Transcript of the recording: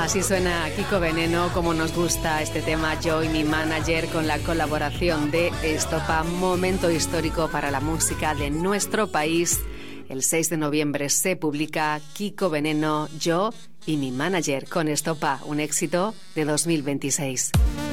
Así suena Kiko Veneno, como nos gusta este tema Yo y mi manager, con la colaboración de Estopa. Momento histórico para la música de nuestro país. El 6 de noviembre se publica Kiko Veneno, Yo y mi manager con Estopa, un éxito de 2026.